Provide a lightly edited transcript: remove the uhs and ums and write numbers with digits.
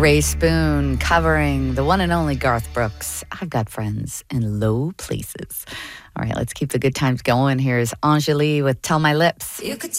Ray Spoon covering the one and only Garth Brooks. I've got friends in low places. All right, let's keep the good times going. Here's Anjali with Tell My Lips. You could